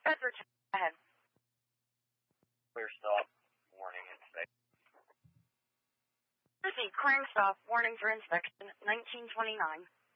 Bedford, go ahead. Clear stop, warning inspection. Proceed, clearing stop, warning for inspection, 1929.